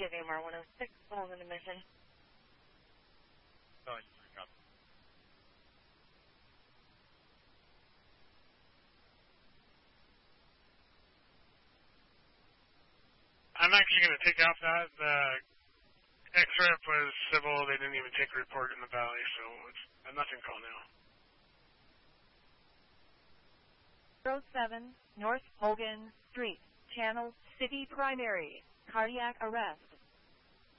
Give AMR 106, hold an admission. Oh, you freak up. I'm actually going to take off that. The X-Rep was civil. They didn't even take a report in the valley, so it's a nothing call now. 07 North Hogan Street, Channel City Primary, cardiac arrest.